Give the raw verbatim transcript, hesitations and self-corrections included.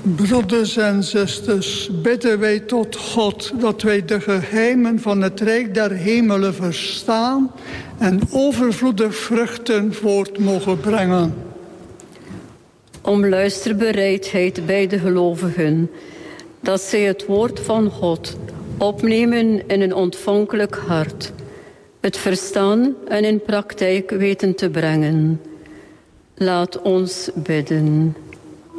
Broeders en zusters, bidden wij tot God dat wij de geheimen van het Rijk der Hemelen verstaan en overvloedig vruchten voort mogen brengen. Om luisterbereidheid bij de gelovigen, dat zij het woord van God opnemen in een ontvankelijk hart, het verstaan en in praktijk weten te brengen. Laat ons bidden.